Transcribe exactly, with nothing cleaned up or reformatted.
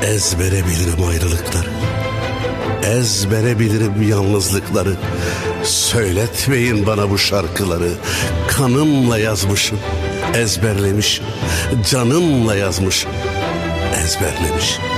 Ezbere bilirim ayrılıkları, ezbere bilirim yalnızlıkları. Söyletmeyin bana bu şarkıları. Kanımla yazmışım, ezberlemişim. Canımla yazmışım, ezberlemişim.